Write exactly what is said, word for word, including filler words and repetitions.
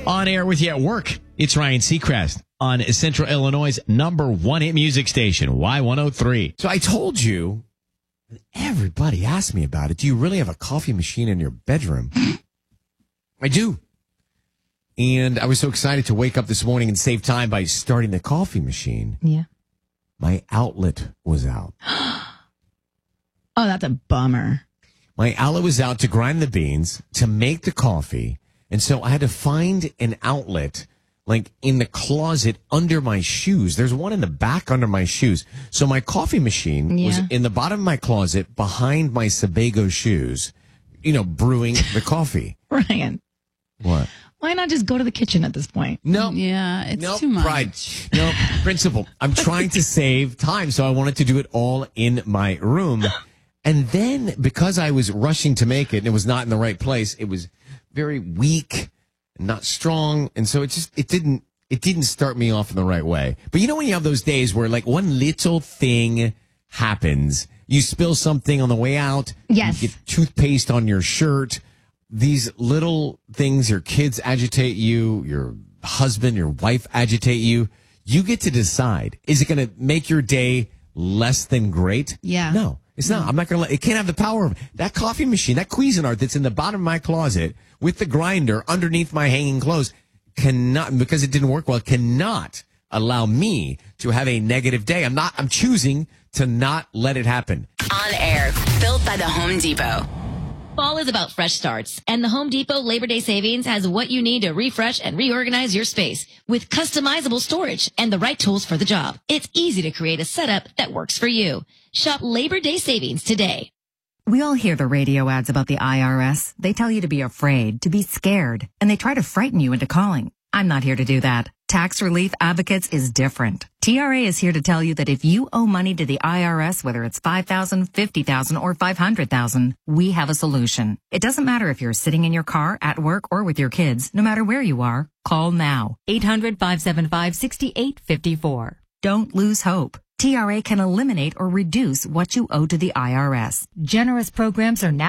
On air with you at work, it's Ryan Seacrest on Central Illinois' number one hit music station, Y one oh three. So I told you, everybody asked me about it. Do you really have a coffee machine in your bedroom? I do. And I was so excited to wake up this morning and save time by starting the coffee machine. Yeah. My outlet was out. Oh, that's a bummer. My outlet was out to grind the beans, to make the coffee. And so I had to find an outlet like in the closet under my shoes. There's one in the back under my shoes. So my coffee machine Yeah. was in the bottom of my closet behind my Sebago shoes, you know, brewing the coffee. Ryan, What? why not just go to the kitchen at this point? No. Yeah, it's no too much. pride. No principle. I'm trying to save time, so I wanted to do it all in my room. And then because I was rushing to make it and it was not in the right place, it was very weak and not strong. And so it just, it didn't, it didn't start me off in the right way. But you know, when you have those days where like one little thing happens, you spill something on the way out. Yes. You get toothpaste on your shirt. These little things, your kids agitate you, your husband, your wife agitate you. You get to decide, is it going to make your day less than great? Yeah. No. It's not. I'm not going to let it. Can't have the power of that coffee machine, that Cuisinart that's in the bottom of my closet with the grinder underneath my hanging clothes cannot, because it didn't work well, cannot allow me to have a negative day. I'm not, I'm choosing to not let it happen. On air, built by the Home Depot. Fall is about fresh starts, and the Home Depot Labor Day Savings has what you need to refresh and reorganize your space with customizable storage and the right tools for the job. It's easy to create a setup that works for you. Shop Labor Day Savings today. We all hear the radio ads about the I R S. They tell you to be afraid, to be scared, and they try to frighten you into calling. I'm not here to do that. Tax Relief Advocates is different. T R A is here to tell you that if you owe money to the I R S, whether it's five thousand dollars, fifty thousand dollars, or five hundred thousand dollars, we have a solution. It doesn't matter if you're sitting in your car, at work, or with your kids. No matter where you are, call now. eight hundred, five seven five, six eight five four. Don't lose hope. T R A can eliminate or reduce what you owe to the I R S. Generous programs are now